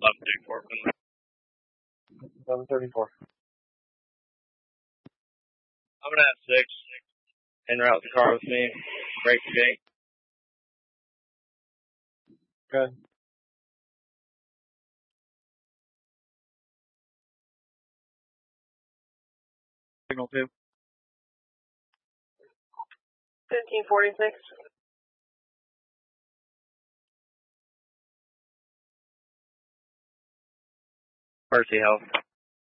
1134. I'm going to have 6 en route the car with me. Break the gate. Good. Signal 2. 1546. Mercy Health.